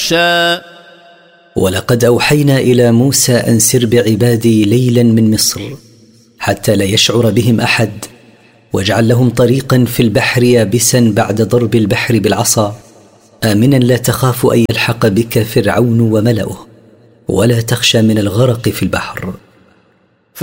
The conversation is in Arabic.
يخشى. ولقد أوحينا إلى موسى أن سر بعبادي ليلا من مصر حتى لا يشعر بهم أحد، واجعل لهم طريقا في البحر يابسا بعد ضرب البحر بالعصا، آمنا لا تخاف أن يلحق بك فرعون وملأه، ولا تخشى من الغرق في البحر.